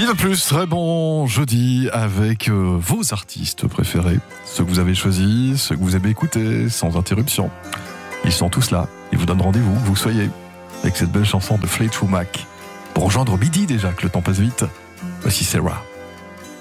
Une de plus, très bon jeudi avec vos artistes préférés, ceux que vous avez choisis, ceux que vous avez écoutés sans interruption. Ils sont tous là, ils vous donnent rendez-vous, vous soyez, avec cette belle chanson de Fleetwood Mac. Pour rejoindre midi déjà, que le temps passe vite, voici Sarah.